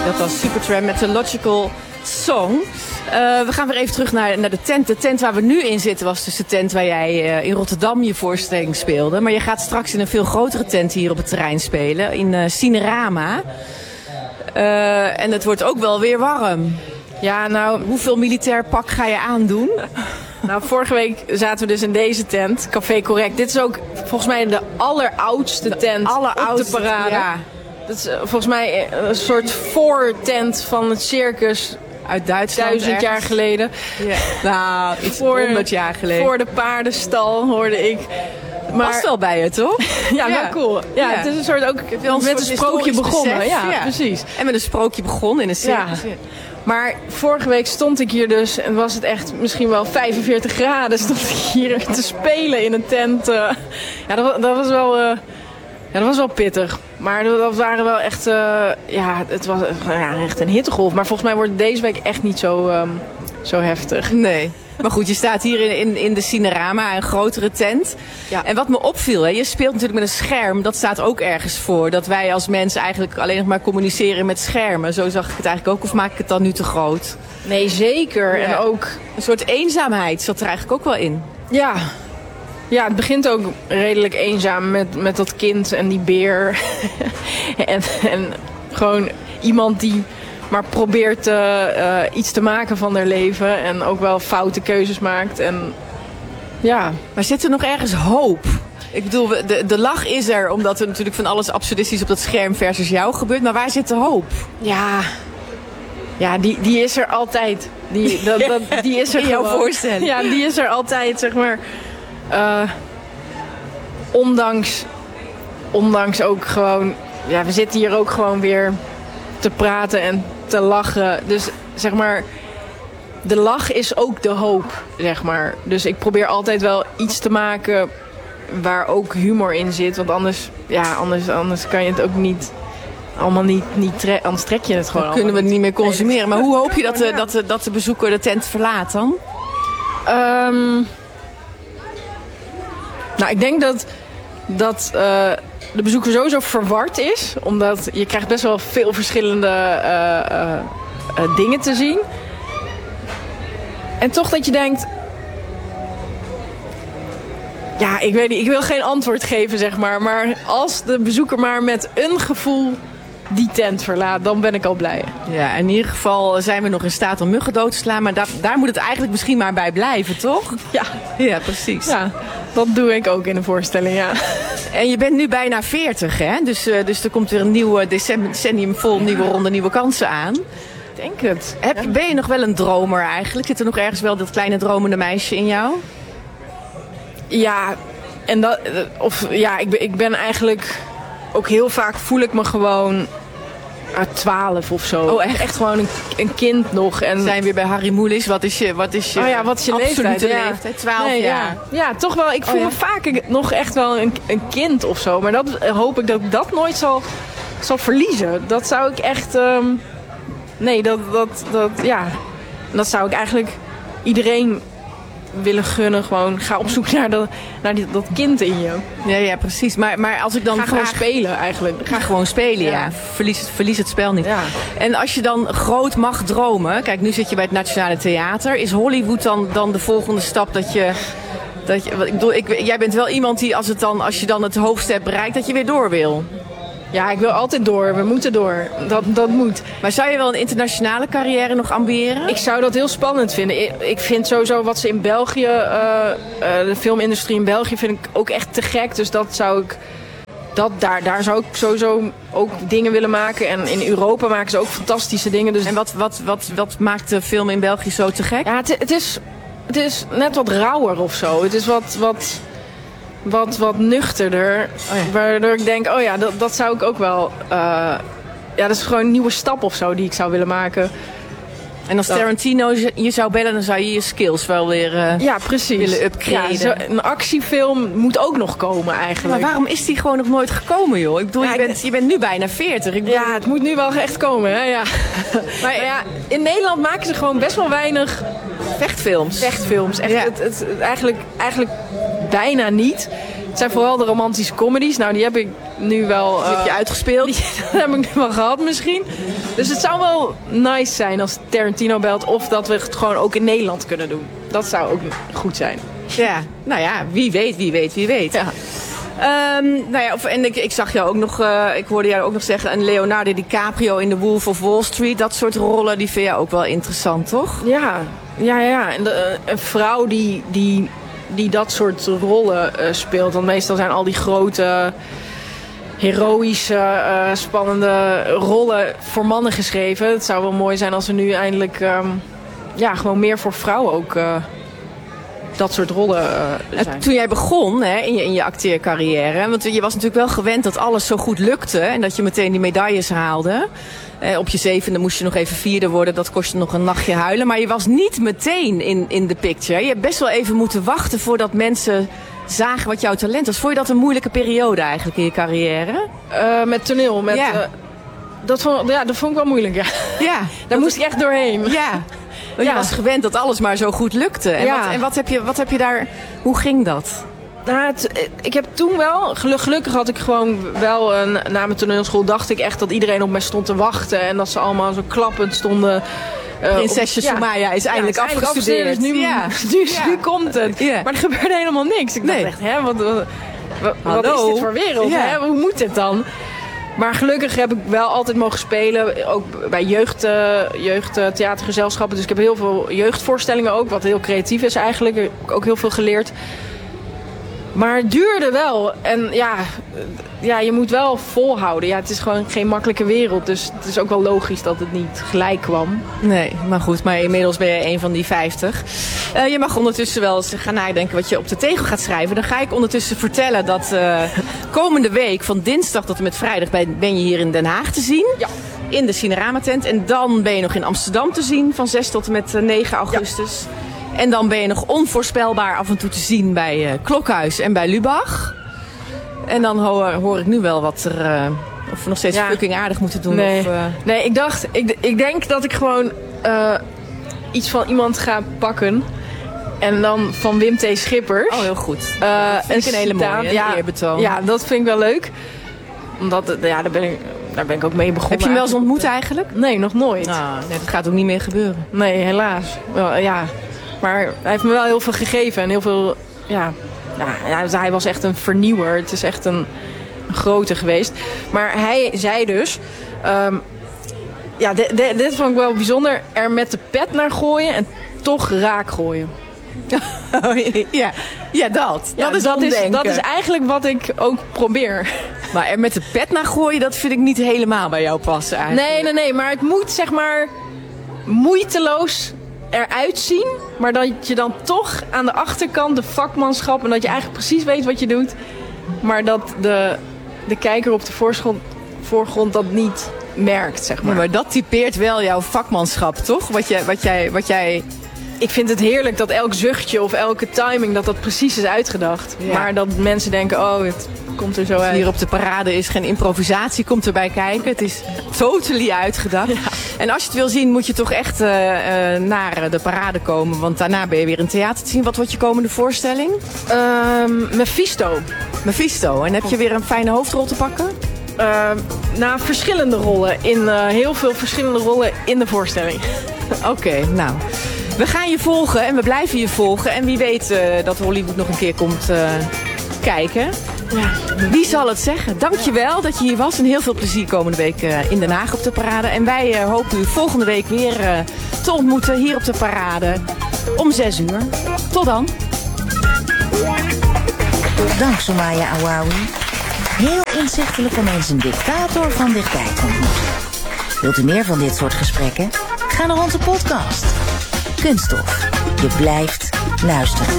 Dat was Supertramp met de Logical Song. We gaan weer even terug naar de tent. De tent waar we nu in zitten was dus de tent waar jij in Rotterdam je voorstelling speelde. Maar je gaat straks in een veel grotere tent hier op het terrein spelen. In Cinerama. En het wordt ook wel weer warm. Ja, nou, hoeveel militair pak ga je aandoen? Nou, vorige week zaten we dus in deze tent, Café Correct. Dit is ook volgens mij de alleroudste tent op de parade. Ja. Dat is volgens mij een soort voortent van het circus uit Duitsland. 1000 jaar geleden. Ja. Nou, iets 100 jaar geleden. Voor de paardenstal hoorde ik. Maar past wel bij je, toch? Ja, wel cool. Ja, het is een soort ook met een sprookje begonnen. Ja, precies. En met een sprookje begonnen in een circus. Ja. Maar vorige week stond ik hier dus en was het echt misschien wel 45 graden. Stond ik hier te spelen in een tent. Ja, dat was wel... Ja, dat was wel pittig. Maar dat waren wel echt... het was echt een hittegolf. Maar volgens mij wordt het deze week echt niet zo heftig. Nee. Maar goed, je staat hier in de Cinerama, een grotere tent. Ja. En wat me opviel, je speelt natuurlijk met een scherm. Dat staat ook ergens voor. Dat wij als mensen eigenlijk alleen nog maar communiceren met schermen. Zo zag ik het eigenlijk ook. Of maak ik het dan nu te groot? Nee, zeker. Ja. En ook een soort eenzaamheid zat er eigenlijk ook wel in. Ja. Ja, het begint ook redelijk eenzaam met dat kind en die beer. en gewoon iemand die maar probeert iets te maken van haar leven. En ook wel foute keuzes maakt. En ja. Maar zit er nog ergens hoop? Ik bedoel, de lach is er, omdat er natuurlijk van alles absurdistisch op dat scherm versus jou gebeurt. Maar waar zit de hoop? Ja, die is er altijd. Die is er in jouw voorstelling. Ja, die is er altijd, zeg maar. Ondanks ook gewoon... Ja, we zitten hier ook gewoon weer te praten en te lachen. Dus zeg maar... De lach is ook de hoop, zeg maar. Dus ik probeer altijd wel iets te maken waar ook humor in zit. Want anders kan je het ook niet... Allemaal anders trek je het gewoon. Dan kunnen we het niet meer consumeren. Maar hoe hoop je dat de bezoeker de tent verlaat dan? Nou, ik denk dat de bezoeker sowieso verward is. Omdat je krijgt best wel veel verschillende dingen te zien. En toch dat je denkt... Ja, ik weet niet. Ik wil geen antwoord geven, zeg maar. Maar als de bezoeker maar met een gevoel die tent verlaat, dan ben ik al blij. Ja, in ieder geval zijn we nog in staat om muggen dood te slaan. Maar daar moet het eigenlijk misschien maar bij blijven, toch? Ja, precies. Ja, dat doe ik ook in de voorstelling, ja. En je bent nu bijna 40, hè? Dus er komt weer een nieuw decennium vol nieuwe ronde, nieuwe kansen aan. Ik denk het. Ben je nog wel een dromer eigenlijk? Zit er nog ergens wel dat kleine dromende meisje in jou? Ja, ik ben eigenlijk... Ook heel vaak voel ik me gewoon 12 of zo. Oh, echt gewoon een kind nog. En we zijn weer bij Harry Mulisch. Wat is je absolute leeftijd? 12 jaar. Ja, toch wel. Ik voel me vaak nog echt wel een kind of zo. Maar dat hoop ik dat ik dat nooit zal verliezen. Dat zou ik echt... dat zou ik eigenlijk iedereen willen gunnen. Gewoon ga op zoek naar dat kind in je. Ja, precies. Maar als ik dan gewoon spelen eigenlijk. Ga gewoon spelen, ja. Verlies het spel niet. Ja. En als je dan groot mag dromen... Kijk, nu zit je bij het Nationale Theater. Is Hollywood dan de volgende stap dat je... jij bent wel iemand die als je dan het hoogste hebt bereikt... dat je weer door wil. Ja, ik wil altijd door. We moeten door. Dat moet. Maar zou je wel een internationale carrière nog ambiëren? Ik zou dat heel spannend vinden. Ik vind sowieso wat ze in België... de filmindustrie in België vind ik ook echt te gek. Dus dat zou ik... Daar zou ik sowieso ook dingen willen maken. En in Europa maken ze ook fantastische dingen. Dus... En wat maakt de film in België zo te gek? Ja, het is net wat rauwer of zo. Het is wat nuchterder. Oh ja. Waardoor ik denk, dat zou ik ook wel... dat is gewoon een nieuwe stap of zo die ik zou willen maken. En als Tarantino je zou bellen, dan zou je je skills wel weer willen upgraden. Ja, een actiefilm moet ook nog komen eigenlijk. Maar waarom is die gewoon nog nooit gekomen, joh? Ik bedoel, je bent nu bijna 40. Ja, het moet nu wel echt komen, hè? Ja. Maar in Nederland maken ze gewoon best wel weinig... Vechtfilms. Echt, eigenlijk bijna niet. Het zijn vooral de romantische comedies. Nou, die heb ik nu wel... heb je uitgespeeld? Dat heb ik nu wel gehad misschien. Dus het zou wel nice zijn als Tarantino belt... of dat we het gewoon ook in Nederland kunnen doen. Dat zou ook goed zijn. Ja, nou ja, wie weet. Ja. En ik zag jou ook nog, ik hoorde jou ook nog zeggen... een Leonardo DiCaprio in The Wolf of Wall Street. Dat soort rollen, die vind je ook wel interessant, toch? Ja. En een vrouw die dat soort rollen speelt. Want meestal zijn al die grote, heroïsche, spannende rollen voor mannen geschreven. Het zou wel mooi zijn als er nu eindelijk gewoon meer voor vrouwen ook... dat soort rollen zijn. Toen jij begon in je acteercarrière... want je was natuurlijk wel gewend dat alles zo goed lukte... en dat je meteen die medailles haalde. Op je 7e moest je nog even 4e worden. Dat kostte nog een nachtje huilen. Maar je was niet meteen in de picture. Je hebt best wel even moeten wachten voordat mensen zagen wat jouw talent was. Vond je dat een moeilijke periode eigenlijk in je carrière? Met toneel? Dat vond ik wel moeilijk, ja. Ja. Daar moest ik echt doorheen. Ja. Je was gewend dat alles maar zo goed lukte. En wat heb je daar... Hoe ging dat? Nou, ik heb toen wel... Gelukkig had ik gewoon wel... na mijn toneelschool dacht ik echt dat iedereen op mij stond te wachten. En dat ze allemaal zo klappend stonden... Prinsesje Sumaya is eindelijk afgestudeerd. Dus nu komt het. Ja. Maar er gebeurde helemaal niks. Ik dacht echt, wat is dit voor wereld? Ja. Hoe moet dit dan? Maar gelukkig heb ik wel altijd mogen spelen. Ook bij jeugdtheatergezelschappen. Dus ik heb heel veel jeugdvoorstellingen ook. Wat heel creatief is eigenlijk. Ik heb ook heel veel geleerd. Maar het duurde wel. En je moet wel volhouden. Ja, het is gewoon geen makkelijke wereld. Dus het is ook wel logisch dat het niet gelijk kwam. Nee, maar goed. Maar inmiddels ben je een van die 50. Je mag ondertussen wel eens gaan nadenken wat je op de tegel gaat schrijven. Dan ga ik ondertussen vertellen dat komende week van dinsdag tot en met vrijdag ben je hier in Den Haag te zien. Ja. In de Cinerama tent. En dan ben je nog in Amsterdam te zien van 6 tot en met 9 augustus. Ja. En dan ben je nog onvoorspelbaar af en toe te zien bij Klokhuis en bij Lubach. En dan hoor ik nu wel wat er... of we nog steeds fucking aardig moeten doen. Nee, ik denk dat ik gewoon iets van iemand ga pakken. En dan van Wim T. Schippers. Oh, heel goed. Dat vind ik een hele mooie eerbetoon. Ja, dat vind ik wel leuk. Omdat, daar ben ik ook mee begonnen. Heb je hem wel eens ontmoet eigenlijk? Nee, nog nooit. Nee, dat gaat ook niet meer gebeuren. Nee, helaas. Ja. Maar hij heeft me wel heel veel gegeven. En heel veel... hij was echt een vernieuwer. Het is echt een grote geweest. Maar hij zei dus... dit vond ik wel bijzonder. Er met de pet naar gooien en toch raak gooien. Dat is eigenlijk wat ik ook probeer. Maar er met de pet naar gooien, dat vind ik niet helemaal bij jou passen eigenlijk. Nee. Maar het moet zeg maar moeiteloos eruit zien. Maar dat je dan toch aan de achterkant de vakmanschap... en dat je eigenlijk precies weet wat je doet. Maar dat de kijker op de voorgrond dat niet merkt, zeg maar. Ja, maar dat typeert wel jouw vakmanschap, toch? Wat jij... Ik vind het heerlijk dat elk zuchtje of elke timing... dat precies is uitgedacht. Ja. Maar dat mensen denken, het komt er zo uit. Hier op de parade is geen improvisatie, komt erbij kijken. Het is totally uitgedacht. Ja. En als je het wil zien, moet je toch echt naar de parade komen. Want daarna ben je weer in theater te zien. Wat wordt je komende voorstelling? Mephisto. En heb je weer een fijne hoofdrol te pakken? Verschillende rollen. Heel veel verschillende rollen in de voorstelling. Oké, nou... We gaan je volgen en we blijven je volgen. En wie weet dat Hollywood nog een keer komt kijken. Ja. Wie zal het zeggen? Dankjewel dat je hier was. En heel veel plezier komende week in Den Haag op de parade. En wij hopen u volgende week weer te ontmoeten hier op de parade. Om 6 uur. Tot dan. Dank Sumaya Awawi. Heel inzichtelijk om eens een dictator van dichtbij te ontmoeten. Wilt u meer van dit soort gesprekken? Ga naar onze podcast. Kunststof. Je blijft luisteren.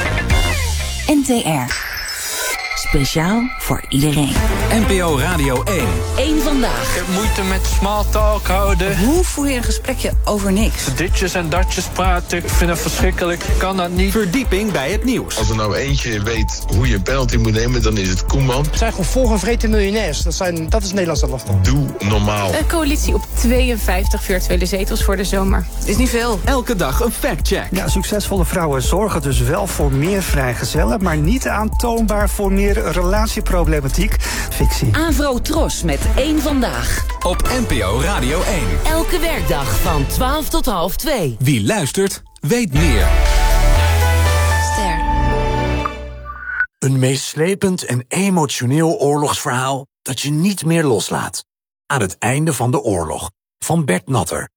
NTR. Speciaal voor iedereen. NPO Radio 1. Eén vandaag. Ik heb moeite met small talk houden. Hoe voer je een gesprekje over niks? Ditjes en datjes praten, ik vind het verschrikkelijk. Ik kan dat niet. Verdieping bij het nieuws. Als er nou eentje weet hoe je een penalty moet nemen, dan is het Koeman. Het zijn gewoon volgevreten miljonairs. Dat is Nederlands elftal. Doe normaal. Een coalitie op 52 virtuele zetels voor de zomer. Het is niet veel. Elke dag een factcheck. Ja, succesvolle vrouwen zorgen dus wel voor meer vrijgezellen, maar niet aantoonbaar voor meer relatieproblematiek. fictie. Avro Tros met 1 Vandaag. Op NPO Radio 1. Elke werkdag van 12 tot half 2. Wie luistert, weet meer. Ster. Een meeslepend en emotioneel oorlogsverhaal dat je niet meer loslaat. Aan het einde van de oorlog. Van Bert Natter.